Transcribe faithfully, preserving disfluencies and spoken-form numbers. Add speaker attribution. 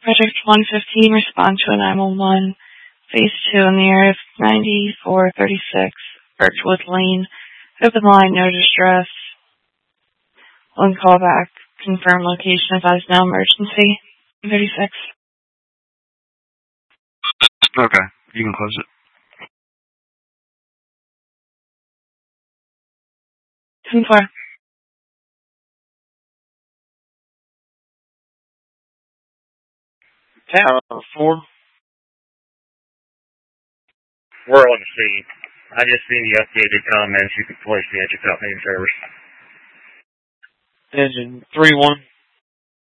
Speaker 1: Project one fifteen, respond to a nine one one. Phase two in the area of ninety-four thirty-six, Birchwood Lane. Open line, no distress. One call back. Confirm location, advise no emergency. thirty-six.
Speaker 2: Okay, you can close it.
Speaker 1: ten four.
Speaker 3: Tower four.
Speaker 4: We're on the scene. I just seen the updated comments. You can place the edge of company service.
Speaker 3: Engine three one.